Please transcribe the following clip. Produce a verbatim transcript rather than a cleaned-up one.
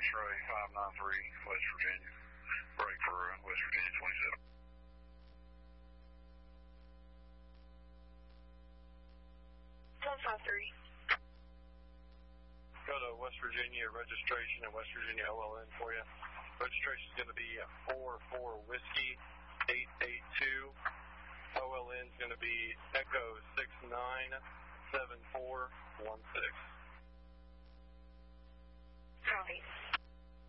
X-ray five nine three, West Virginia. Break for uh, West Virginia twenty-seven. one five three. Go to West Virginia registration and West Virginia O L N for you. Registration is going to be four four Whiskey eight eight two. O L N is going to be Echo six nine seven four one six. Copy.